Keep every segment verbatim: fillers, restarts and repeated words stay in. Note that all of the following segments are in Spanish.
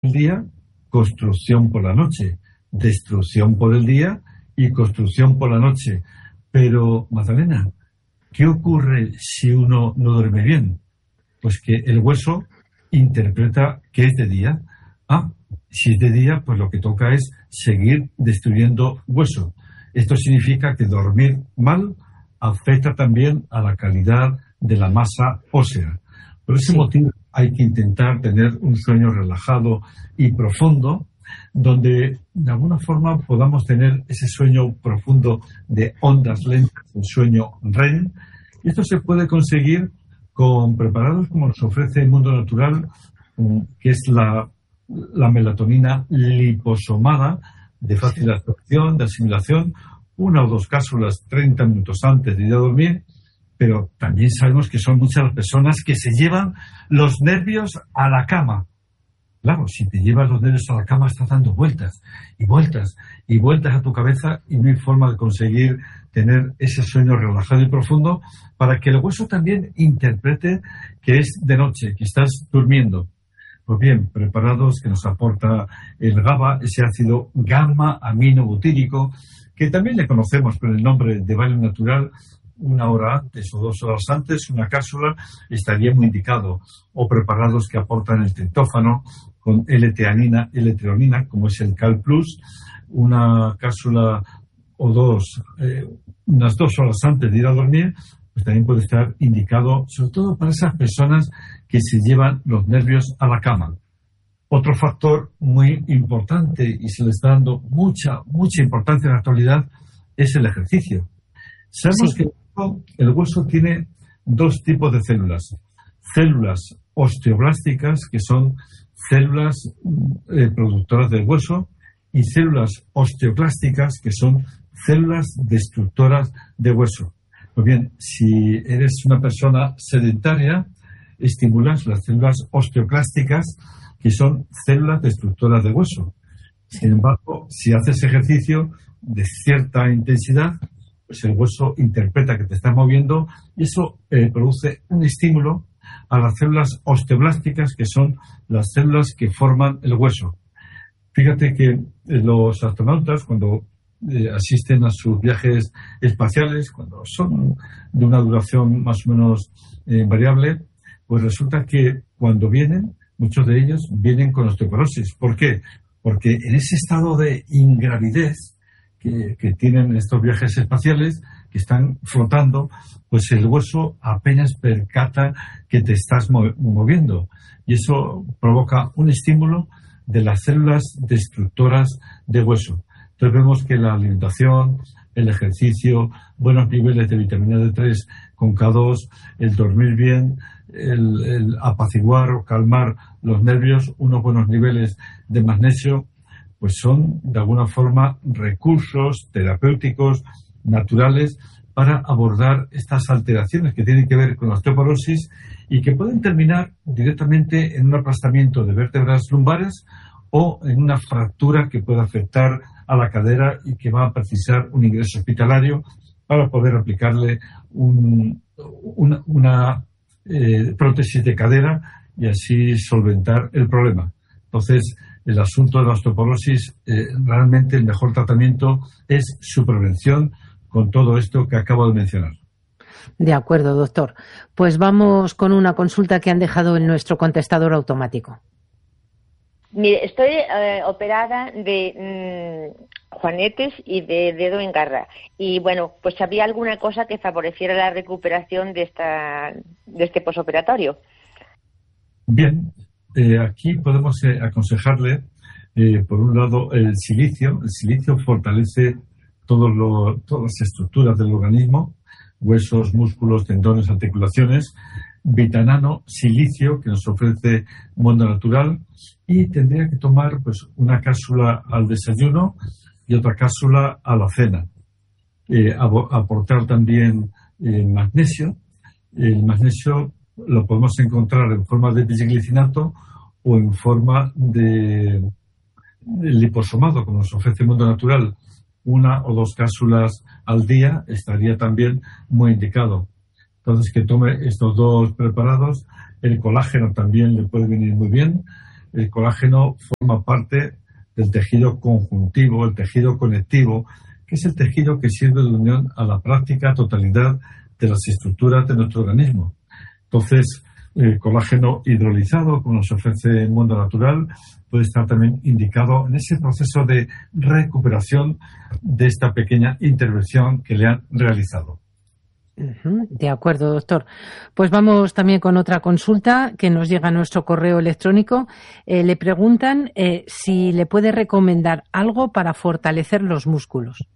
el día, construcción por la noche, destrucción por el día y construcción por la noche. Pero, Magdalena, ¿qué ocurre si uno no duerme bien? Pues que el hueso interpreta que es de día. Ah, si es de día, pues lo que toca es seguir destruyendo hueso. Esto significa que dormir mal afecta también a la calidad de la masa ósea. Por ese sí. motivo hay que intentar tener un sueño relajado y profundo, donde de alguna forma podamos tener ese sueño profundo de ondas lentas, el sueño R E M. Y esto se puede conseguir con preparados como nos ofrece el mundo natural, que es la, la melatonina liposomada, de fácil absorción, de asimilación, una o dos cápsulas treinta minutos antes de ir a dormir. Pero también sabemos que son muchas las personas que se llevan los nervios a la cama. Claro, si te llevas los nervios a la cama estás dando vueltas y vueltas y vueltas a tu cabeza y no hay forma de conseguir tener ese sueño relajado y profundo para que el hueso también interprete que es de noche, que estás durmiendo. Pues bien, preparados que nos aporta el GABA, ese ácido gamma-aminobutírico, que también le conocemos por el nombre de Valium Natural. Una hora antes o dos horas antes, una cápsula estaría muy indicado. O preparados que aportan el triptófano con L-teanina, L-treonina, como es el Cal Plus, una cápsula o dos, eh, unas dos horas antes de ir a dormir, pues también puede estar indicado, sobre todo para esas personas que se llevan los nervios a la cama. Otro factor muy importante, y se le está dando mucha, mucha importancia en la actualidad, es el ejercicio. Sabemos sí. que el hueso tiene dos tipos de células. Células osteoblásticas, que son células eh, productoras del hueso, y células osteoclásticas, que son células destructoras de hueso. Pues bien, si eres una persona sedentaria, estimulas las células osteoclásticas, que son células destructoras de hueso. Sin embargo, si haces ejercicio de cierta intensidad, pues el hueso interpreta que te estás moviendo y eso eh, produce un estímulo a las células osteoblásticas, que son las células que forman el hueso. Fíjate que eh, los astronautas, cuando eh, asisten a sus viajes espaciales, cuando son de una duración más o menos eh, variable, pues resulta que cuando vienen, muchos de ellos vienen con osteoporosis. ¿Por qué? Porque en ese estado de ingravidez que, que tienen estos viajes espaciales, que están flotando, pues el hueso apenas percata que te estás moviendo. Y eso provoca un estímulo de las células destructoras de hueso. Entonces vemos que la alimentación, el ejercicio, buenos niveles de vitamina D tres con K dos, el dormir bien, el, el apaciguar o calmar los nervios, unos buenos niveles de magnesio, pues son de alguna forma recursos terapéuticos naturales para abordar estas alteraciones que tienen que ver con la osteoporosis y que pueden terminar directamente en un aplastamiento de vértebras lumbares o en una fractura que pueda afectar a la cadera y que va a precisar un ingreso hospitalario para poder aplicarle un, una, una eh, prótesis de cadera y así solventar el problema. Entonces, el asunto de la osteoporosis, eh, realmente el mejor tratamiento es su prevención con todo esto que acabo de mencionar. De acuerdo, doctor. Pues vamos con una consulta que han dejado en nuestro contestador automático. Mire, estoy eh, operada de mmm, juanetes y de dedo en garra. Y bueno, pues había alguna cosa que favoreciera la recuperación de esta de este posoperatorio. Bien, eh, aquí podemos eh, aconsejarle, eh, por un lado, el silicio. El silicio fortalece todo lo, todas las estructuras del organismo, huesos, músculos, tendones, articulaciones. Vitanano, silicio, que nos ofrece Mundo Natural, y tendría que tomar pues una cápsula al desayuno y otra cápsula a la cena. Eh, aportar también eh, magnesio. El magnesio lo podemos encontrar en forma de bisglicinato o en forma de, de liposomado, como nos ofrece Mundo Natural. Una o dos cápsulas al día estaría también muy indicado. Entonces, que tome estos dos preparados. El colágeno también le puede venir muy bien. el colágeno forma parte del tejido conjuntivo, el tejido conectivo, que es el tejido que sirve de unión a la práctica totalidad de las estructuras de nuestro organismo. Entonces, el colágeno hidrolizado, como nos ofrece el mundo natural, puede estar también indicado en ese proceso de recuperación de esta pequeña intervención que le han realizado. De acuerdo, doctor. Pues vamos también con otra consulta que nos llega a nuestro correo electrónico. Eh, le preguntan eh, si le puede recomendar algo para fortalecer los músculos.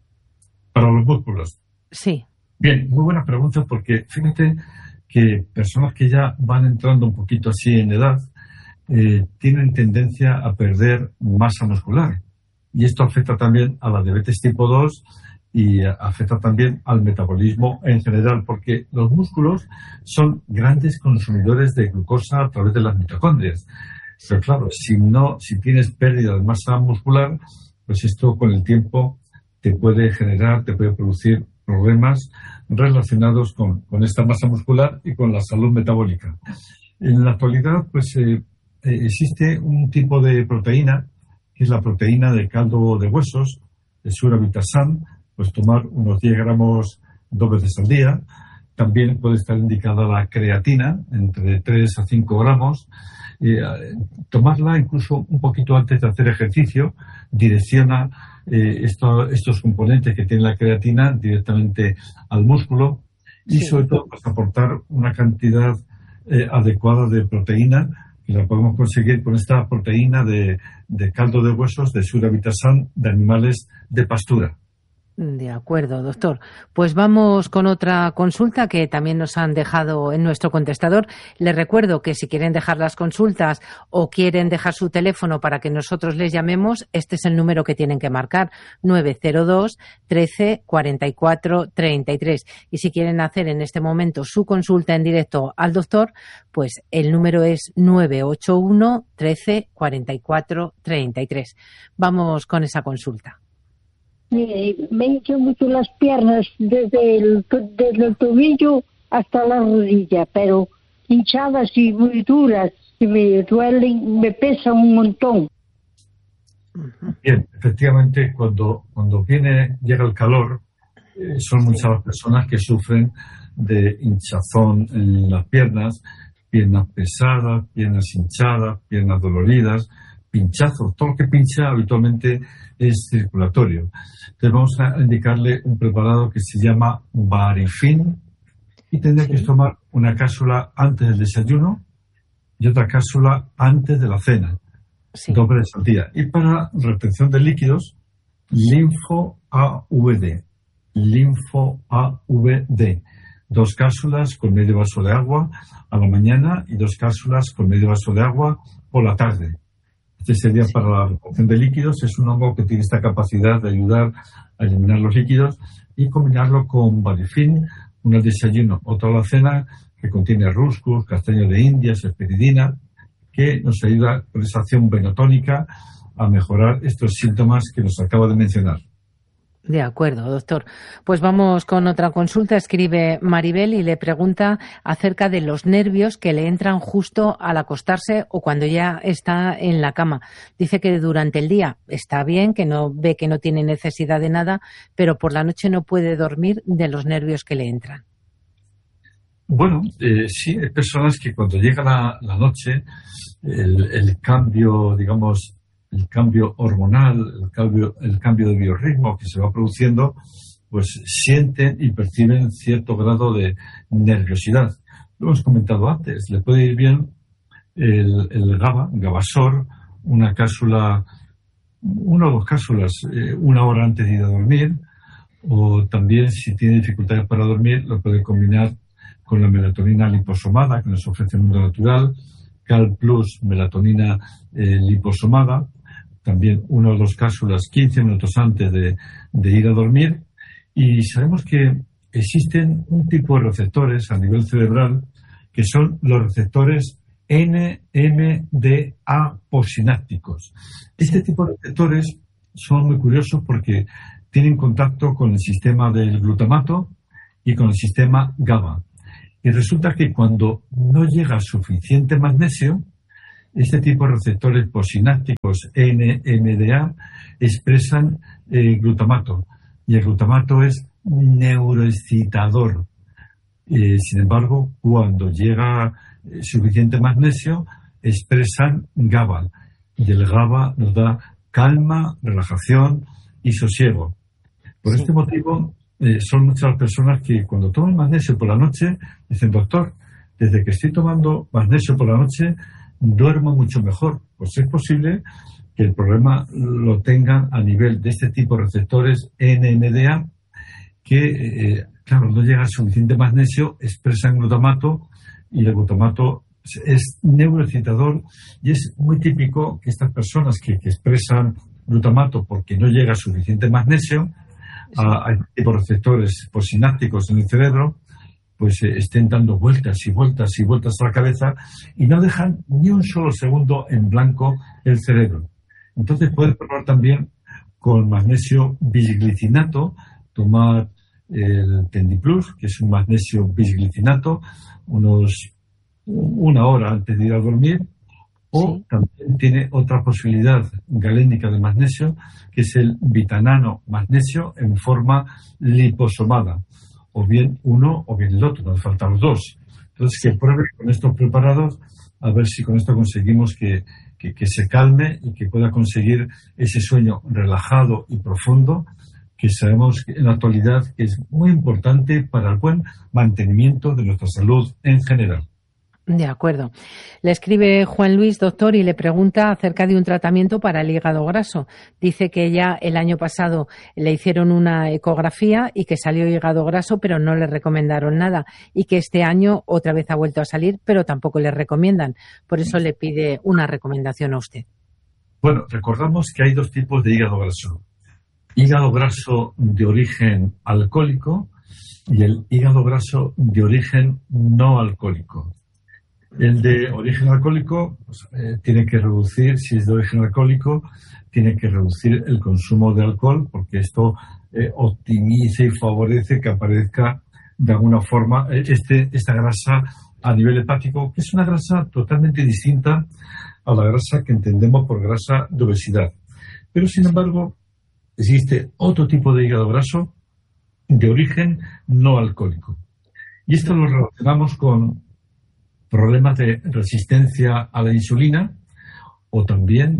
Para los músculos. Sí. Bien, muy buena pregunta, porque fíjate que personas que ya van entrando un poquito así en edad eh, tienen tendencia a perder masa muscular. Y esto afecta también a la diabetes tipo dos y afecta también al metabolismo en general, porque los músculos son grandes consumidores de glucosa a través de las mitocondrias. Pero claro, si no, si tienes pérdida de masa muscular, pues esto con el tiempo te puede generar, te puede producir problemas relacionados con, con esta masa muscular y con la salud metabólica. En la actualidad, pues eh, eh, existe un tipo de proteína, que es la proteína del caldo de huesos, el Suravitasan, pues tomar unos diez gramos dos veces al día. También puede estar indicada la creatina, entre tres a cinco gramos. Eh, tomarla incluso un poquito antes de hacer ejercicio direcciona eh, esto, estos componentes que tiene la creatina directamente al músculo y sí. sobre todo pues, aportar una cantidad eh, adecuada de proteína, que la podemos conseguir con esta proteína de, de caldo de huesos de Suravitasan de animales de pastura. De acuerdo, doctor. Pues vamos con otra consulta que también nos han dejado en nuestro contestador. Les recuerdo que si quieren dejar las consultas o quieren dejar su teléfono para que nosotros les llamemos, este es el número que tienen que marcar, nueve cero dos, trece, cuarenta y cuatro, treinta y tres. Y si quieren hacer en este momento su consulta en directo al doctor, pues el número es nueve ocho uno, trece, cuarenta y cuatro, treinta y tres. Vamos con esa consulta. Me, me hinchan mucho las piernas desde el, desde el tobillo hasta la rodilla, pero hinchadas y muy duras, que me duelen, me pesan un montón. Bien, efectivamente, cuando, cuando viene, llega el calor, eh, son muchas las personas que sufren de hinchazón en las piernas, piernas pesadas, piernas hinchadas, piernas doloridas, pinchazos. Todo lo que pincha habitualmente es circulatorio. Entonces vamos a indicarle un preparado que se llama Varifin y tendrá sí. que tomar una cápsula antes del desayuno y otra cápsula antes de la cena, sí. dos veces al día. Y para retención de líquidos, Linfo A V D, Linfo A V D, dos cápsulas con medio vaso de agua a la mañana y dos cápsulas con medio vaso de agua por la tarde. Este sería sí. para la retención de líquidos. Es un hongo que tiene esta capacidad de ayudar a eliminar los líquidos y combinarlo con Varifin, uno al desayuno, otro a la cena, que contiene ruscus, castaño de indias, esperidina, que nos ayuda con esa acción venotónica a mejorar estos síntomas que nos acabo de mencionar. De acuerdo, doctor. Pues vamos con otra consulta. Escribe Maribel y le pregunta acerca de los nervios que le entran justo al acostarse o cuando ya está en la cama. Dice que durante el día está bien, que no ve que no tiene necesidad de nada, pero por la noche no puede dormir de los nervios que le entran. Bueno, eh, sí, hay personas que cuando llega la, la noche, el, el cambio, digamos, el cambio hormonal, el cambio, el cambio de biorritmo que se va produciendo, pues sienten y perciben cierto grado de nerviosidad. Lo hemos comentado antes, le puede ir bien el, el GABA, Gabasor, una cápsula, una o dos cápsulas, eh, una hora antes de ir a dormir, o también si tiene dificultades para dormir, lo puede combinar con la melatonina liposomada que nos ofrece el mundo natural, Cal Plus, melatonina eh, liposomada, también una o dos cápsulas quince minutos antes de, de ir a dormir. Y sabemos que existen un tipo de receptores a nivel cerebral que son los receptores N M D A posinápticos. Este tipo de receptores son muy curiosos porque tienen contacto con el sistema del glutamato y con el sistema GABA. Y resulta que cuando no llega suficiente magnesio, Este tipo de receptores posinápticos N M D A expresan eh, glutamato, y el glutamato es neuroexcitador. Eh, sin embargo, cuando llega eh, suficiente magnesio, expresan GABA, y el GABA nos da calma, relajación y sosiego. Por este motivo, eh, son muchas las personas que cuando toman magnesio por la noche dicen: doctor, desde que estoy tomando magnesio por la noche duermo mucho mejor. Pues es posible que el problema lo tengan a nivel de este tipo de receptores N M D A, que eh, claro, no llega suficiente magnesio, expresan glutamato, y el glutamato es neuroexcitador, y es muy típico que estas personas que, que expresan glutamato porque no llega suficiente magnesio a, a tipo de receptores posinápticos en el cerebro, pues eh, estén dando vueltas y vueltas y vueltas a la cabeza y no dejan ni un solo segundo en blanco el cerebro. Entonces puedes probar también con magnesio bisglicinato, tomar el Tendiplus, que es un magnesio bisglicinato, unos una hora antes de ir a dormir, o sí. También tiene otra posibilidad galénica de magnesio, que es el vitanano magnesio en forma liposomada, o bien uno o bien el otro, nos faltan los dos. Entonces que pruebe con estos preparados, a ver si con esto conseguimos que, que, que se calme y que pueda conseguir ese sueño relajado y profundo, que sabemos en la actualidad que es muy importante para el buen mantenimiento de nuestra salud en general. De acuerdo. Le escribe Juan Luis, doctor, y le pregunta acerca de un tratamiento para el hígado graso. Dice que ya el año pasado le hicieron una ecografía y que salió hígado graso, pero no le recomendaron nada. Y que este año otra vez ha vuelto a salir, pero tampoco le recomiendan. Por eso le pide una recomendación a usted. Bueno, recordamos que hay dos tipos de hígado graso. Hígado graso de origen alcohólico y el hígado graso de origen no alcohólico. El de origen alcohólico pues, eh, tiene que reducir, si es de origen alcohólico, tiene que reducir el consumo de alcohol, porque esto eh, optimiza y favorece que aparezca de alguna forma eh, este, esta grasa a nivel hepático, que es una grasa totalmente distinta a la grasa que entendemos por grasa de obesidad. Pero, sin embargo, existe otro tipo de hígado graso de origen no alcohólico. Y esto lo relacionamos con problemas de resistencia a la insulina, o también,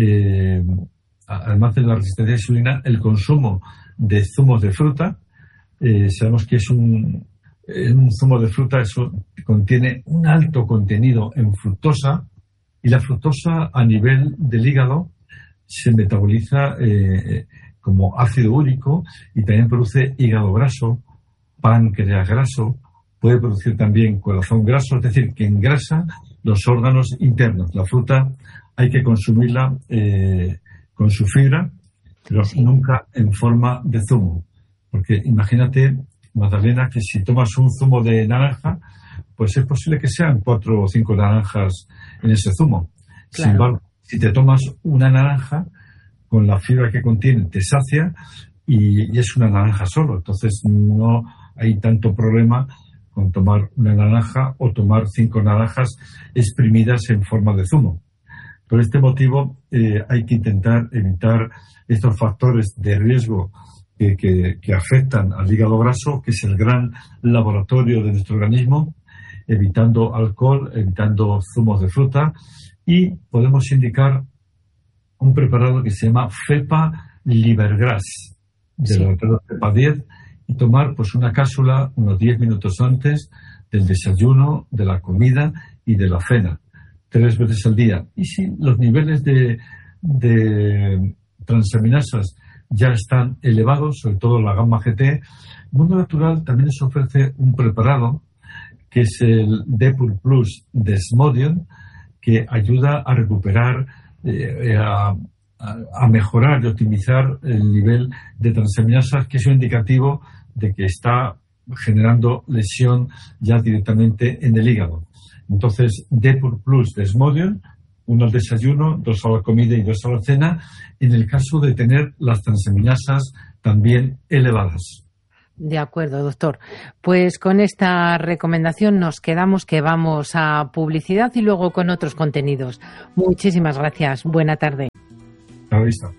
eh, además de la resistencia a la insulina, el consumo de zumos de fruta. Eh, sabemos que es un, un zumo de fruta, eso contiene un alto contenido en fructosa, y la fructosa a nivel del hígado se metaboliza eh, como ácido úrico y también produce hígado graso, páncreas graso, puede producir también corazón graso, es decir, que engrasa los órganos internos. La fruta hay que consumirla eh, con su fibra, pero sí. Nunca en forma de zumo. Porque imagínate, Magdalena, que si tomas un zumo de naranja, pues es posible que sean cuatro o cinco naranjas en ese zumo. Claro. Sin embargo, si te tomas una naranja, con la fibra que contiene te sacia y, y es una naranja solo. Entonces no hay tanto problema con tomar una naranja o tomar cinco naranjas exprimidas en forma de zumo. Por este motivo eh, hay que intentar evitar estos factores de riesgo que, que, que afectan al hígado graso, que es el gran laboratorio de nuestro organismo, evitando alcohol, evitando zumos de fruta, y podemos indicar un preparado que se llama Fepa Livergrass, del sí. laboratorio Fepa diez, y tomar pues una cápsula unos diez minutos antes del desayuno, de la comida y de la cena, tres veces al día. Y si los niveles de, de transaminasas ya están elevados, sobre todo la gamma G T, Mundo Natural también les ofrece un preparado que es el Depur Plus Desmodium, que ayuda a recuperar, eh, a, a mejorar y optimizar el nivel de transaminasas, que es un indicativo de que está generando lesión ya directamente en el hígado. Entonces, Depur Plus Desmodium, uno al desayuno, dos a la comida y dos a la cena, en el caso de tener las transaminasas también elevadas. De acuerdo, doctor. Pues con esta recomendación nos quedamos, que vamos a publicidad y luego con otros contenidos. Muchísimas gracias. Buena tarde. A la vista.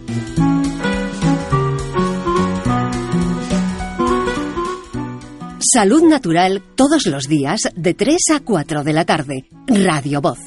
Salud Natural todos los días de tres a cuatro de la tarde. Radio Voz.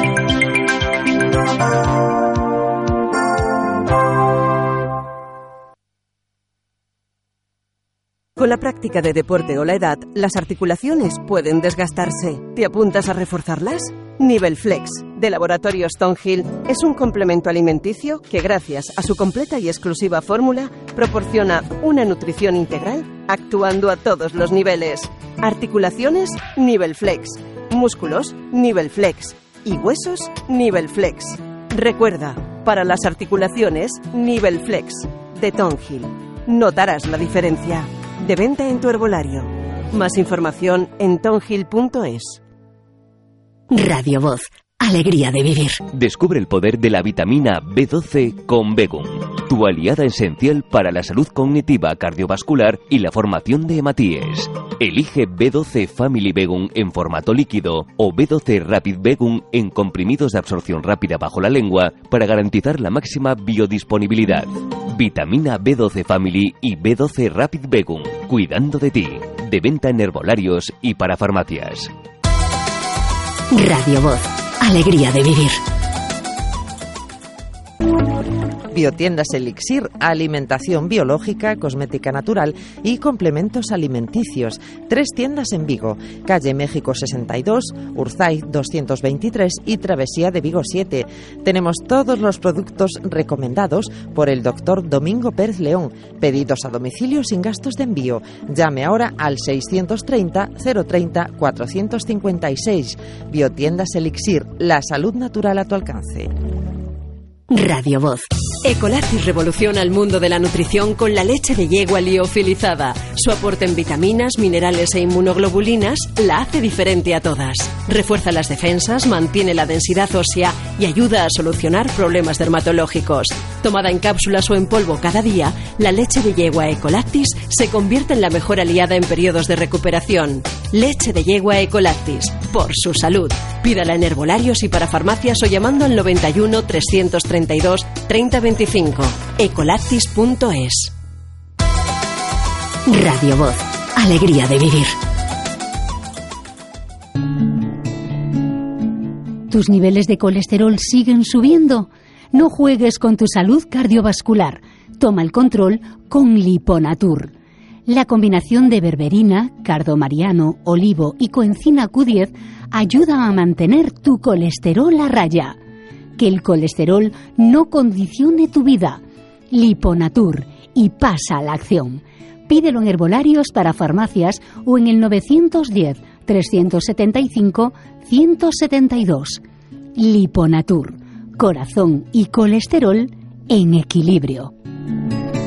Con la práctica de deporte o la edad, las articulaciones pueden desgastarse. ¿Te apuntas a reforzarlas? Nivelflex, de Laboratorios Stonehill, es un complemento alimenticio que, gracias a su completa y exclusiva fórmula, proporciona una nutrición integral actuando a todos los niveles. Articulaciones, Nivelflex. Músculos, Nivelflex. Y huesos, Nivelflex. Recuerda, para las articulaciones, Nivelflex, de Stonehill. Notarás la diferencia. De venta en tu herbolario. Más información en tonhill punto es. Radio Voz. Alegría de vivir. Descubre el poder de la vitamina B doce con Begum, tu aliada esencial para la salud cognitiva, cardiovascular y la formación de hematíes. Elige B doce Family Begum en formato líquido o B doce Rapid Begum en comprimidos de absorción rápida bajo la lengua para garantizar la máxima biodisponibilidad. Vitamina B doce Family y B doce Rapid Begum, cuidando de ti. De venta en herbolarios y para farmacias. Radio Voz. Alegría de vivir. Biotiendas Elixir, alimentación biológica, cosmética natural y complementos alimenticios. Tres tiendas en Vigo, calle México sesenta y dos, Urzaiz doscientos veintitrés y Travesía de Vigo siete. Tenemos todos los productos recomendados por el doctor Domingo Pérez León. Pedidos a domicilio sin gastos de envío. Llame ahora al seiscientos treinta, cero treinta, cuatrocientos cincuenta y seis. Biotiendas Elixir, la salud natural a tu alcance. Radio Voz. Ecolactis revoluciona el mundo de la nutrición con la leche de yegua liofilizada. Su aporte en vitaminas, minerales e inmunoglobulinas la hace diferente a todas. Refuerza las defensas, mantiene la densidad ósea y ayuda a solucionar problemas dermatológicos. Tomada en cápsulas o en polvo cada día, la leche de yegua Ecolactis se convierte en la mejor aliada en periodos de recuperación. Leche de yegua Ecolactis, por su salud. Pídala en herbolarios y para farmacias o llamando al noventa y uno, trescientos treinta y dos, treinta veinticinco. ecolactis punto es. Radio Voz. Alegría de vivir. ¿Tus niveles de colesterol siguen subiendo? No juegues con tu salud cardiovascular. Toma el control con Liponatur. La combinación de berberina, cardomariano, olivo y coenzima Q diez ayuda a mantener tu colesterol a raya. Que el colesterol no condicione tu vida. Liponatur, y pasa a la acción. Pídelo en herbolarios para farmacias o en el novecientos diez, trescientos setenta y cinco, ciento setenta y dos. Liponatur, corazón y colesterol en equilibrio.